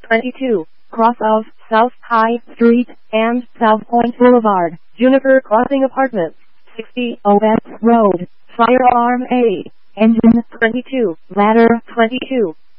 22, cross of South High Street and South Point Boulevard, Juniper Crossing Apartments, 60 OS Road, Firearm A, Engine 22, Ladder 22.